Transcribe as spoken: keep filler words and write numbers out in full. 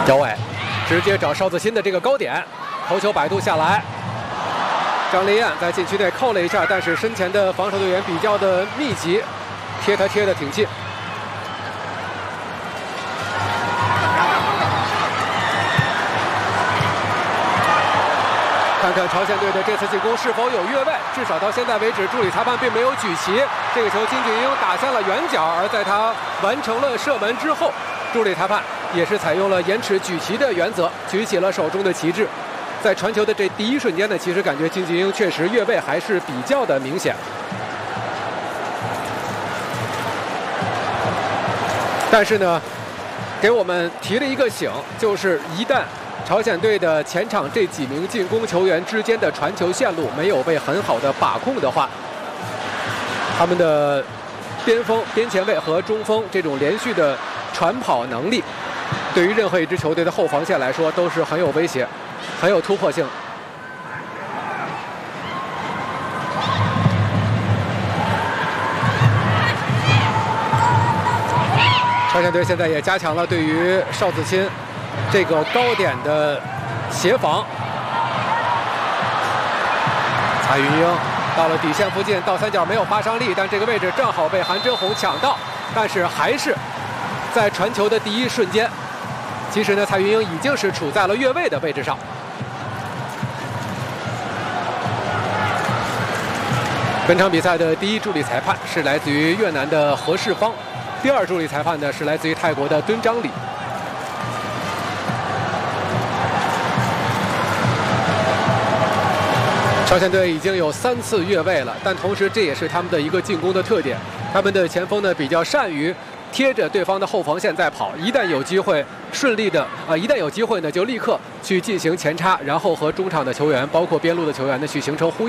姚伟直接找邵子欣的这个高点，头球摆渡下来。张立燕在禁区内扣了一下，但是身前的防守队员比较的密集，贴他贴的挺近。看看朝鲜队的这次进攻是否有越位，至少到现在为止，助理裁判并没有举旗。这个球金俊英打向了远角，而在他完成了射门之后，助理裁判也是采用了延迟举旗的原则，举起了手中的旗帜。在传球的这第一瞬间呢，其实感觉金俊英确实越位还是比较的明显。但是呢，给我们提了一个醒，就是一旦朝鲜队的前场这几名进攻球员之间的传球线路没有被很好的把控的话，他们的边锋、边前卫和中锋这种连续的传跑能力，对于任何一支球队的后防线来说都是很有威胁、很有突破性。朝鲜队现在也加强了对于邵子欣这个高点的协防。蔡云英到了底线附近，倒三角没有发伤力，但这个位置正好被韩真红抢到，但是还是在传球的第一瞬间，其实呢，蔡云英已经是处在了越位的位置上。本场比赛的第一助理裁判是来自于越南的何世芳，第二助理裁判呢是来自于泰国的敦章礼。朝鲜队已经有三次越位了，但同时这也是他们的一个进攻的特点。他们的前锋呢比较善于贴着对方的后防线在跑，一旦有机会顺利的呃，一旦有机会呢就立刻去进行前插，然后和中场的球员包括边路的球员呢去形成呼应。